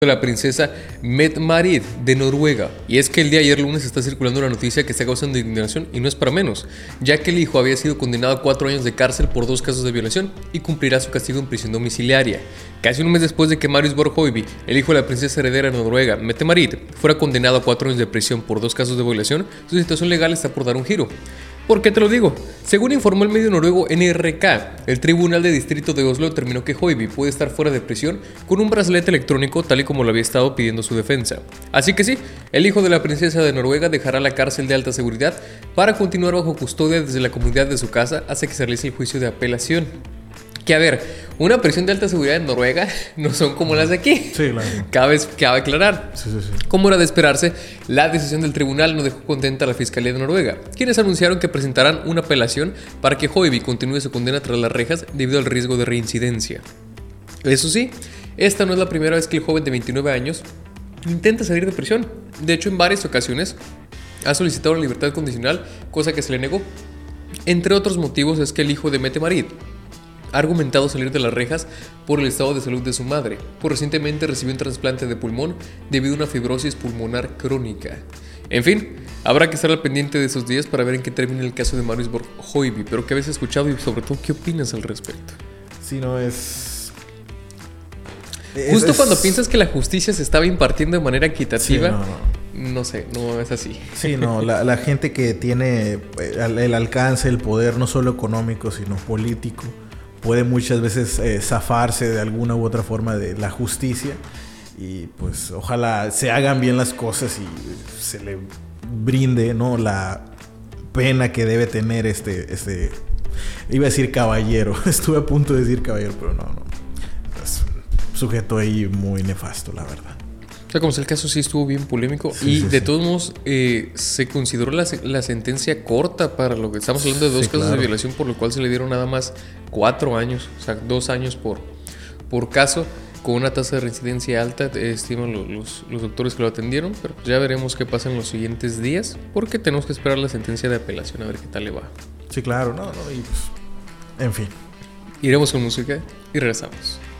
de la princesa Mette-Marit de Noruega. Y es que el día de ayer lunes está circulando la noticia que está causando indignación y no es para menos, ya que el hijo había sido condenado a 4 años de cárcel por 2 casos de violación y cumplirá su castigo en prisión domiciliaria. Casi un mes después de que Marius Borg-Høiby, el hijo de la princesa heredera de Noruega, Mette-Marit, fuera condenado a 4 años de prisión por 2 casos de violación, su situación legal está por dar un giro. ¿Por qué te lo digo? Según informó el medio noruego NRK, el Tribunal de Distrito de Oslo determinó que Høiby puede estar fuera de prisión con un brazalete electrónico tal y como lo había estado pidiendo su defensa. Así que sí, el hijo de la princesa de Noruega dejará la cárcel de alta seguridad para continuar bajo custodia desde la comunidad de su casa hasta que se realice el juicio de apelación. Que a ver, una prisión de alta seguridad en Noruega no son como las de aquí. Sí, claro. Cabe aclarar. Sí. Como era de esperarse, la decisión del tribunal no dejó contenta a la Fiscalía de Noruega, quienes anunciaron que presentarán una apelación para que Høiby continúe su condena tras las rejas debido al riesgo de reincidencia. Eso sí, esta no es la primera vez que el joven de 29 años intenta salir de prisión. De hecho, en varias ocasiones ha solicitado la libertad condicional, cosa que se le negó. Entre otros motivos es que el hijo de Mette-Marit ha argumentado salir de las rejas por el estado de salud de su madre, pues recientemente recibió un trasplante de pulmón debido a una fibrosis pulmonar crónica. En fin, habrá que estar al pendiente de esos días para ver en qué termina el caso de Marius Borg-Høiby, pero ¿qué habéis escuchado y sobre todo qué opinas al respecto? Sí, no es... Justo cuando piensas que la justicia se estaba impartiendo de manera equitativa, sí, no sé, no es así. Sí, no, la gente que tiene el alcance, el poder, no solo económico, sino político, puede muchas veces zafarse de alguna u otra forma de la justicia y pues ojalá se hagan bien las cosas y se le brinde, ¿no?, la pena que debe tener iba a decir caballero, estuve a punto de decir caballero, pero no, es un sujeto ahí muy nefasto, la verdad. O sea, como si el caso sí estuvo bien polémico todos modos se consideró la sentencia corta para lo que estamos hablando de 2 casos de violación, por lo cual se le dieron nada más 4 años, o sea, 2 años por caso, con una tasa de reincidencia alta, estiman los doctores que lo atendieron, pero ya veremos qué pasa en los siguientes días, porque tenemos que esperar la sentencia de apelación a ver qué tal le va. Sí, claro, y pues, en fin. Iremos con música y regresamos.